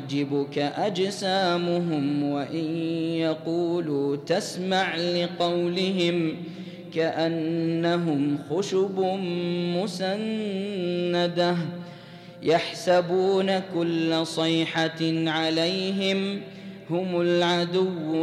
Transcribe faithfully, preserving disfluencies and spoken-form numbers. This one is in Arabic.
تعجبك أجسامهم وإن يقولوا تسمع لقولهم كأنهم خشب مسندة يحسبون كل صيحة عليهم هم العدو